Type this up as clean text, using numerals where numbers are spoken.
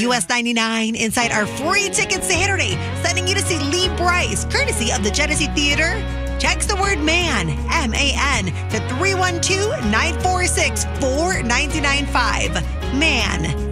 US 99 inside our free ticket Saturday, sending you to see Lee Bryce, courtesy of the Genesee Theater. Text the word MAN, M-A-N, to 312-946-4995. MAN.